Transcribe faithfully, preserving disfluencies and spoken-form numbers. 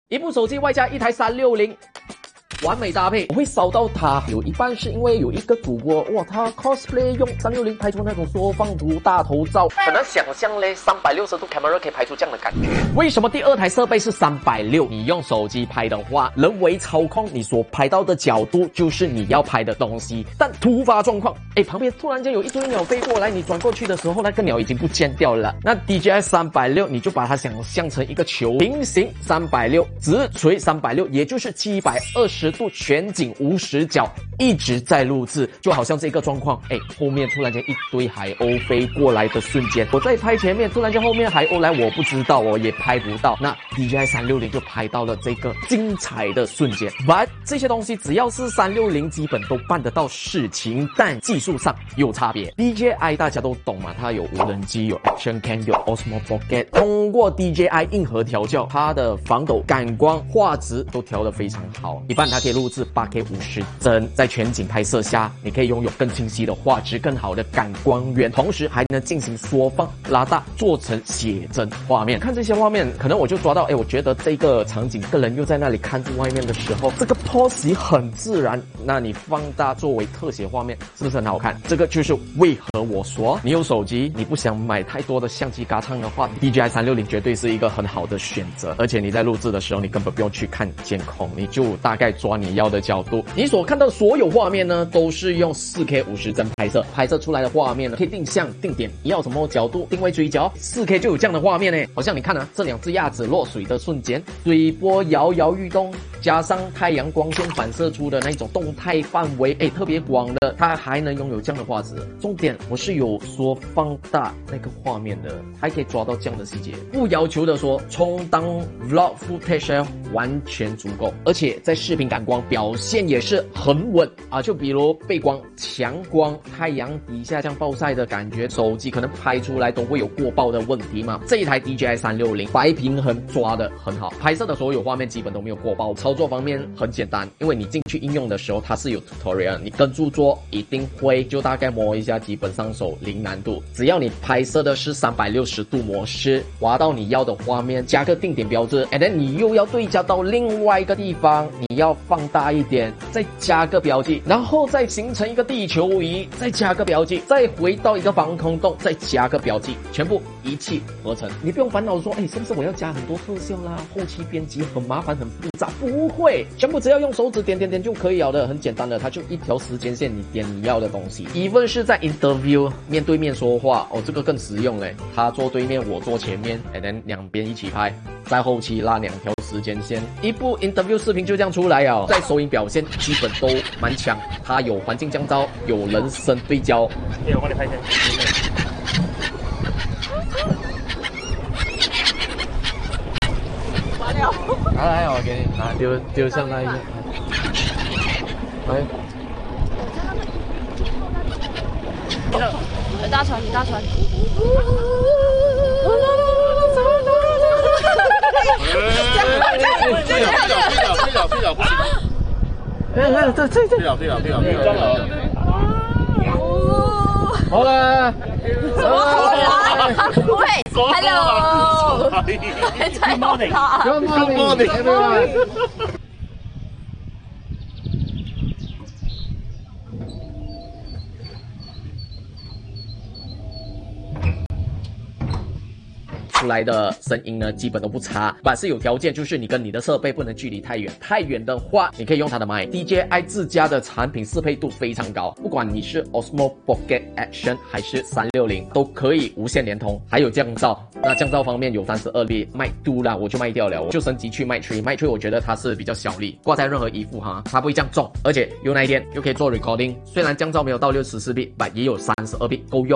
一部手机外加一台三六零。完美搭配，我会烧到它。有一半是因为有一个主播，哇，他 cosplay 用三六零拍出那种缩放图大头照，很难想象嘞，三百六十度 camera 可以拍出这样的感觉。为什么第二台设备是三百六？你用手机拍的话，人为操控你所拍到的角度就是你要拍的东西。但突发状况，哎，旁边突然间有一堆鸟飞过来，你转过去的时候，那个鸟已经不见掉了。那 D J I 三百六，你就把它想象成一个球，平行三百六，直垂三百六，也就是七百二十度全景无死角，一直在录制，就好像这个状况，哎，后面突然间一堆海鸥飞过来的瞬间，我在拍前面，突然间后面海鸥来，我不知道，我也拍不到。那 D J I 三六零就拍到了这个精彩的瞬间。But 这些东西只要是三六零，基本都办得到事情，但技术上有差别。D J I 大家都懂嘛，它有无人机，有 Action Cam， 有 Osmo Pocket。通过 D J I 硬核调教，它的防抖、感光、画质都调得非常好。一般它可以录制 八 K 五十帧，在全景拍摄下，你可以拥有更清晰的画质、更好的感光源，同时还能进行缩放、拉大，做成写真画面。看这些画面，可能我就抓到，哎，我觉得这个场景，个人又在那里看着外面的时候，这个 pose 很自然。那你放大作为特写画面，是不是很好看？这个就是为何我说，你有手机，你不想买太多的相机嘎唱的话 ，D J I 三六零绝对是一个很好的选择。而且你在录制的时候，你根本不用去看监控，你就大概抓你要的角度。你所看到的所有画面呢，都是用 四 K 五十帧拍摄，拍摄出来的画面呢，可以定向、定点，你要什么角度、定位追焦 ，四 K 就有这样的画面呢。好像你看啊，这两只鸭子落水的瞬间，水波摇摇欲动，加上太阳光线反射出的那种动态范围，哎，特别广的，它还能拥有这样的画质。重点，我是有说放大那个画面的，还可以抓到这样的细节。不要求的说，充当 vlog footage 完全足够，而且在视频感光表现也是很稳啊。就比如背光、强光、太阳底下这样暴晒的感觉，手机可能拍出来都会有过曝的问题嘛。这一台 D J I 三六零白平衡抓得很好，拍摄的所有画面基本都没有过曝。操作方面很简单，因为你进去应用的时候它是有 tutorial， 你跟住做一定会，就大概摸一下，基本上手零难度。只要你拍摄的是三百六十度模式，滑到你要的画面，加个定点标志 ，and then 你又要对焦到另外一个地方，你要放大一点，再加个标记，然后再形成一个地球仪，再加个标记，再回到一个防空洞，再加个标记，全部一气呵成。你不用烦恼说，哎，是不是我要加很多特效啦？后期编辑很麻烦很复杂，不会，全部只要用手指点点点就可以了的，很简单的，它就一条时间线，你点你要的东西。even 是在 interview 面对面说话，哦，这个更实用嘞。他坐对面，我坐前面 ，and then 两边一起拍，在后期拉两条时间线，一部 interview 视频就这样出来啊。在收音表现基本都蛮强，它有环境降噪，有人声对焦。 对，我帮你拍先。 完了。拿来，我给你拿，丢丢上那一个。来。 有大船，有大船。 退了，退了，退了，退了，退了，不行。 哎哎，这这这。 退了，退了，退了，退了，装了。 好了。 什么好了？喂 ，Hello。Good morning. Good morning, everyone. 出来的声音呢，基本都不差，但是有条件，就是你跟你的设备不能距离太远，太远的话，你可以用它的麦。D J I 自家的产品适配度非常高，不管你是 Osmo Pocket Action 还是三六零，都可以无线连通，还有降噪。那降噪方面有三十二粒，麦two啦，我就卖掉了，我就升级去麦three。麦three我觉得它是比较小粒，挂在任何衣服哈，它不会这样重，而且有那一点又可以做 recording， 虽然降噪没有到六十四 bit， 但也有三十二 bit 够用。